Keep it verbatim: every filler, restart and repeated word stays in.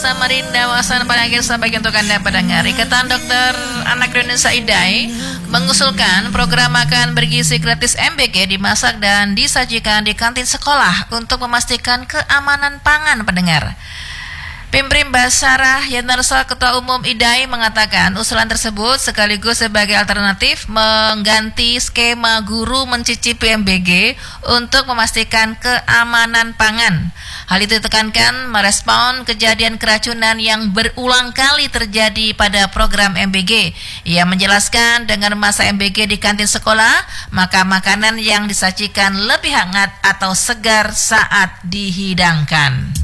Samarinda Wasan Panagir sampai untuk Anda pendengar. Ikatan Dokter Anak Indonesia I D A I mengusulkan program makan bergizi gratis M B G dimasak dan disajikan di kantin sekolah untuk memastikan keamanan pangan pendengar. Pimprim Basarah Yanarsa, Ketua Umum I D A I, mengatakan usulan tersebut sekaligus sebagai alternatif mengganti skema guru mencicipi M B G untuk memastikan keamanan pangan. Hal itu ditekankan merespon kejadian keracunan yang berulang kali terjadi pada program M B G. Ia menjelaskan dengan masa M B G di kantin sekolah, maka makanan yang disajikan lebih hangat atau segar saat dihidangkan.